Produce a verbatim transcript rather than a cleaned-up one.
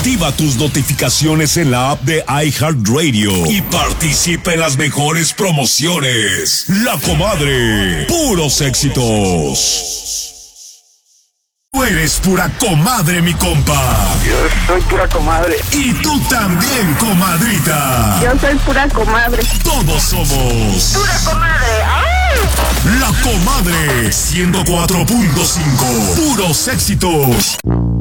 Activa tus notificaciones en la app de iHeartRadio y participa en las mejores promociones. La Comadre, puros éxitos. Tú eres pura comadre, mi compa. Yo soy pura comadre. Y tú también, comadrita. Yo soy pura comadre. Todos somos Pura comadre. ¡Ay! La Comadre ciento cuatro punto cinco. Puros éxitos.